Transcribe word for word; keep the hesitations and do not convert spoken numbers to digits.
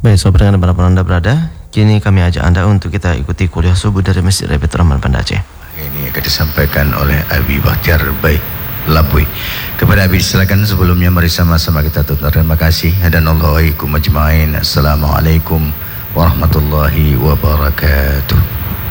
Baik, sahabat dengan para Anda berada, kini kami ajak Anda untuk kita ikuti kuliah subuh dari Masjid Rabiat Rahman Banda Aceh. Ini akan disampaikan oleh Abi Bahtiar Baik Labui. Kepada Abi silakan, sebelumnya mari sama-sama kita tutur terima kasih. Hadanallahu wa iyyakum ajmain. Assalamualaikum warahmatullahi wabarakatuh.